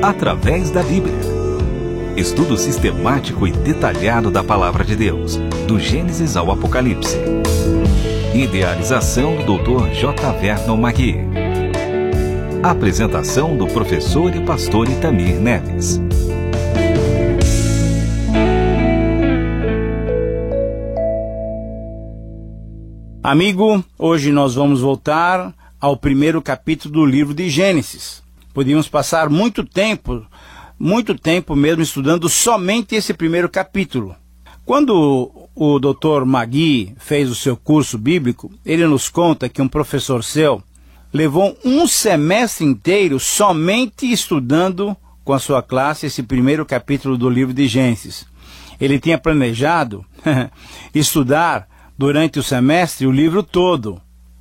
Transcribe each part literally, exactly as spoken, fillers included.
através da Bíblia. Estudo sistemático e detalhado da Palavra de Deus, do Gênesis ao Apocalipse. Idealização do doutor J. Vernon Magui. Apresentação do professor e pastor Itamir Neves. Amigo, hoje nós vamos voltar ao primeiro capítulo do livro de Gênesis. Podíamos passar muito tempo, muito tempo mesmo estudando somente esse primeiro capítulo. Quando o doutor Magui fez o seu curso bíblico, ele nos conta que um professor seu levou um semestre inteiro somente estudando com a sua classe esse primeiro capítulo do livro de Gênesis. Ele tinha planejado estudar durante o semestre o livro todo,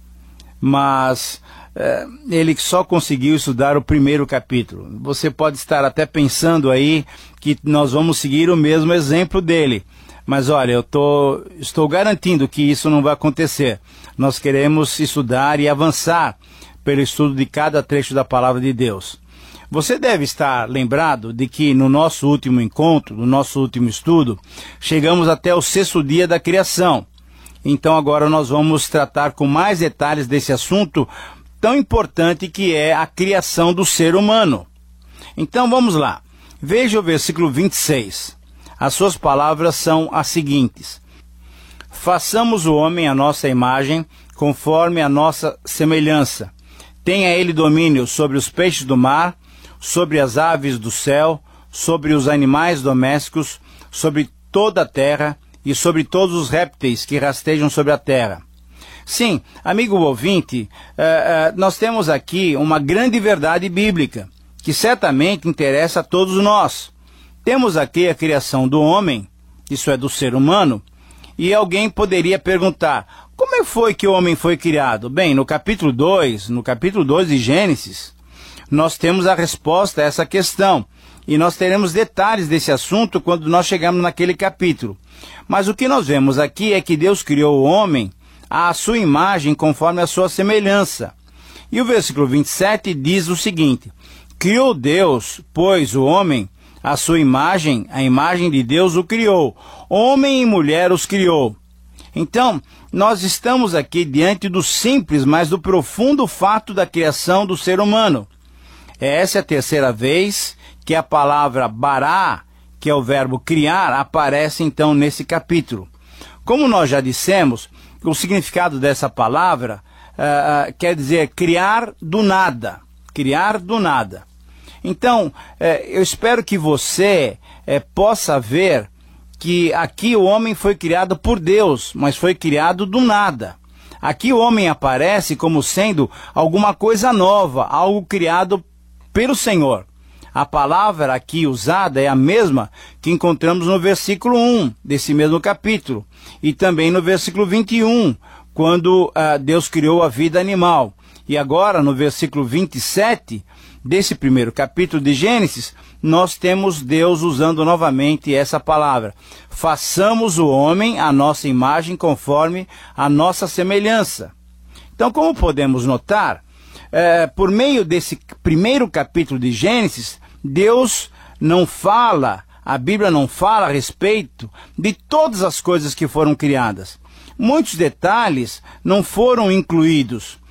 mas é, ele só conseguiu estudar o primeiro capítulo. Você pode estar até pensando aí que nós vamos seguir o mesmo exemplo dele, mas olha, eu tô, estou garantindo que isso não vai acontecer. Nós queremos estudar e avançar pelo estudo de cada trecho da Palavra de Deus. Você deve estar lembrado de que no nosso último encontro, no nosso último estudo, chegamos até o sexto dia da criação. Então agora nós vamos tratar com mais detalhes desse assunto tão importante que é a criação do ser humano. Então vamos lá. Veja o versículo vinte e seis. As suas palavras são as seguintes: façamos o homem à nossa imagem, conforme a nossa semelhança. Tenha ele domínio sobre os peixes do mar, sobre as aves do céu, sobre os animais domésticos, sobre toda a terra, e sobre todos os répteis que rastejam sobre a terra. Sim, amigo ouvinte, uh, uh, nós temos aqui uma grande verdade bíblica, que certamente interessa a todos nós. Temos aqui a criação do homem, isso é, do ser humano, e alguém poderia perguntar, como é foi que o homem foi criado? Bem, no capítulo dois, no capítulo dois de Gênesis, nós temos a resposta a essa questão. E nós teremos detalhes desse assunto quando nós chegarmos naquele capítulo. Mas o que nós vemos aqui é que Deus criou o homem à sua imagem, conforme a sua semelhança. E o versículo vinte e sete diz o seguinte: criou Deus, pois, o homem, à sua imagem, a imagem de Deus o criou. Homem e mulher os criou. Então, nós estamos aqui diante do simples, mas do profundo fato da criação do ser humano. Essa é a terceira vez que a palavra bará, que é o verbo criar, aparece então nesse capítulo. Como nós já dissemos, o significado dessa palavra uh, uh, quer dizer criar do nada. Criar do nada. Então, uh, eu espero que você uh, possa ver que aqui o homem foi criado por Deus, mas foi criado do nada. Aqui o homem aparece como sendo alguma coisa nova, algo criado pelo Senhor. A palavra aqui usada é a mesma que encontramos no versículo um desse mesmo capítulo e também no versículo vinte e um, quando uh, Deus criou a vida animal. E agora, no versículo vinte e sete desse primeiro capítulo de Gênesis, nós temos Deus usando novamente essa palavra. Façamos o homem à nossa imagem, conforme a nossa semelhança. Então, como podemos notar, Uh, por meio desse primeiro capítulo de Gênesis, Deus não fala, a Bíblia não fala a respeito de todas as coisas que foram criadas. Muitos detalhes não foram incluídos.